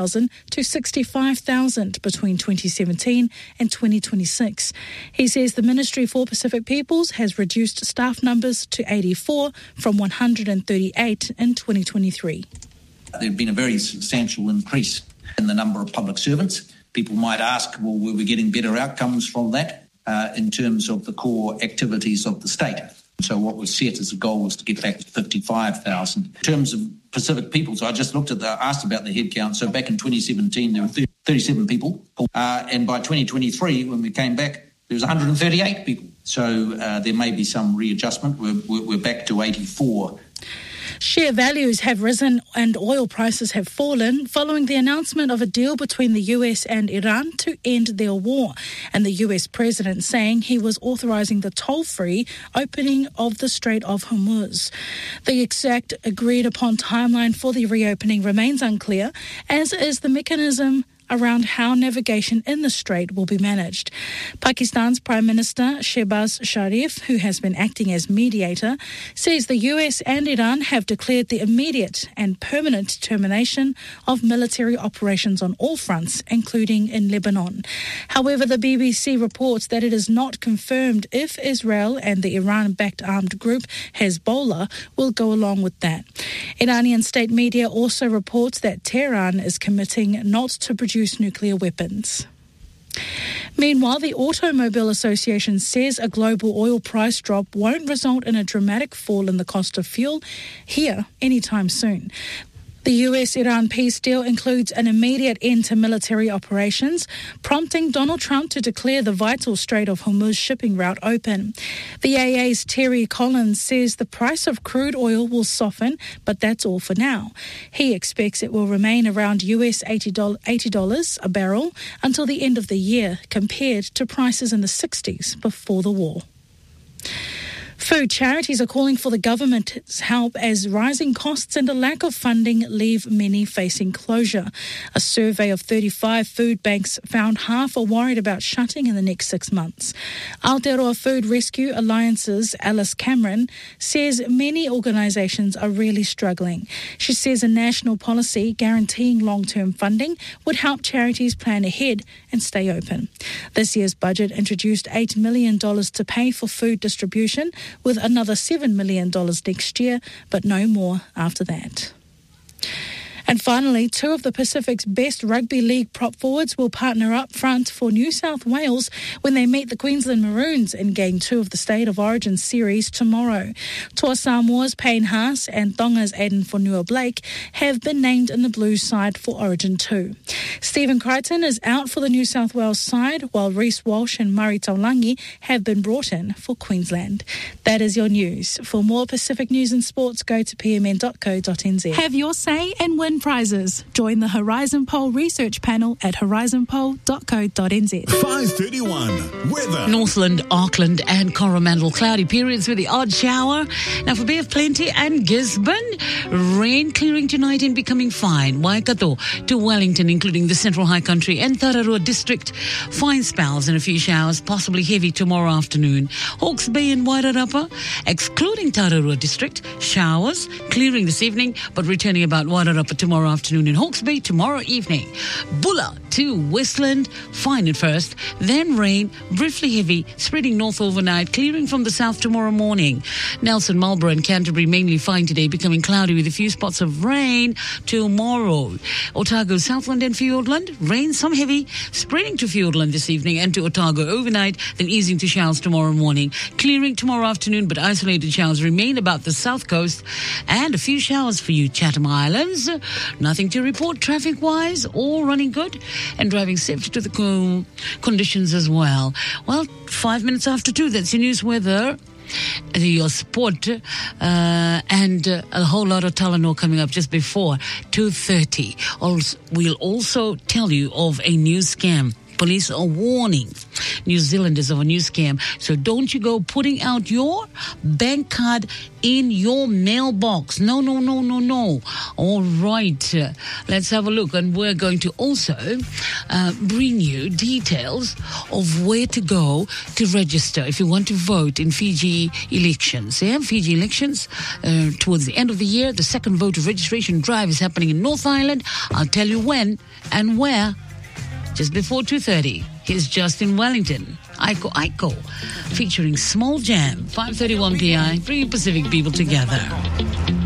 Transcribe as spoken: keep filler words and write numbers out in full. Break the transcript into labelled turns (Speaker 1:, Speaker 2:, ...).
Speaker 1: to sixty-five thousand between twenty seventeen and twenty twenty-six. He says the Ministry for Pacific Peoples has reduced staff numbers to eighty-four from one hundred thirty-eight in twenty twenty-three.
Speaker 2: There has been a very substantial increase in the number of public servants. People might ask, well, were we getting better outcomes from that uh, in terms of the core activities of the state? So what was set as a goal was to get back to fifty-five thousand. In terms of Pacific Peoples, I just looked at the, asked about the headcount. So back in twenty seventeen, there were thirty-seven people. Uh, and by twenty twenty-three, when we came back, there was one hundred thirty-eight people. So uh, there may be some readjustment. We're, we're, we're back to eighty-four.
Speaker 1: Share values have risen and oil prices have fallen following the announcement of a deal between the U S and Iran to end their war, and the U S president saying he was authorising the toll-free opening of the Strait of Hormuz. The exact agreed-upon timeline for the reopening remains unclear, as is the mechanism around how navigation in the strait will be managed. Pakistan's Prime Minister Shehbaz Sharif, who has been acting as mediator, says the U S and Iran have declared the immediate and permanent termination of military operations on all fronts, including in Lebanon. However, the B B C reports that it is not confirmed if Israel and the Iran-backed armed group Hezbollah will go along with that. Iranian state media also reports that Tehran is committing not to produce nuclear weapons. Meanwhile, the Automobile Association says a global oil price drop won't result in a dramatic fall in the cost of fuel here anytime soon. The U S-Iran peace deal includes an immediate end to military operations, prompting Donald Trump to declare the vital Strait of Hormuz shipping route open. The A A's Terry Collins says the price of crude oil will soften, but that's all for now. He expects it will remain around U S eighty dollars a barrel until the end of the year, compared to prices in the sixties before the war. Food charities are calling for the government's help as rising costs and a lack of funding leave many facing closure. A survey of thirty-five food banks found half are worried about shutting in the next six months. Aotearoa Food Rescue Alliance's Alice Cameron says many organisations are really struggling. She says a national policy guaranteeing long-term funding would help charities plan ahead and stay open. This year's budget introduced eight million dollars to pay for food distribution, with another seven million dollars next year, but no more after that. And finally, two of the Pacific's best rugby league prop forwards will partner up front for New South Wales when they meet the Queensland Maroons in Game two of the State of Origin series tomorrow. Toa Samoa's Payne Haas and Tonga's Aiden Fonua-Blake have been named in the Blues side for Origin two. Stephen Crichton is out for the New South Wales side, while Reece Walsh and Murray Taulangi have been brought in for Queensland. That is your news. For more Pacific news and sports, go to p m n dot co dot n z.
Speaker 3: Have your say and win prizes. Join the Horizon Poll research panel at horizon poll dot co dot n z.
Speaker 4: five thirty-one weather.
Speaker 5: Northland, Auckland and Coromandel cloudy periods with the odd shower. Now for Bay of Plenty and Gisborne, rain clearing tonight and becoming fine. Waikato to Wellington, including the Central High Country and Tararua District, fine spells and a few showers, possibly heavy tomorrow afternoon. Hawke's Bay and Wairarapa, excluding Tararua District, showers clearing this evening but returning about Wairarapa tomorrow afternoon. In Hawke's Bay tomorrow evening. Bulla to Westland, fine at first, then rain, briefly heavy, spreading north overnight, clearing from the south tomorrow morning. Nelson, Marlborough and Canterbury mainly fine today, becoming cloudy with a few spots of rain tomorrow. Otago, Southland and Fiordland, rain, some heavy, spreading to Fiordland this evening and to Otago overnight, then easing to showers tomorrow morning. Clearing tomorrow afternoon, but isolated showers remain about the south coast, and a few showers for you Chatham Islands. Nothing to report traffic-wise, all running good and driving safety to the co- conditions as well. Well, five minutes after two, that's your news weather. Your sport uh, and uh, a whole lot of Talanoa coming up just before two thirty. Also, we'll also tell you of a new scam Police are warning New Zealanders of a new scam. So don't you go putting out your bank card in your mailbox. No, no, no, no, no. All right. Uh, let's have a look. And we're going to also uh, bring you details of where to go to register if you want to vote in Fiji elections. Yeah, Fiji elections uh, towards the end of the year. The second voter registration drive is happening in North Island. I'll tell you when and where just before two thirty. Here's Justin Wellington, Aiko Aiko, featuring Small Jam, five thirty-one P I, bringing Pacific people together.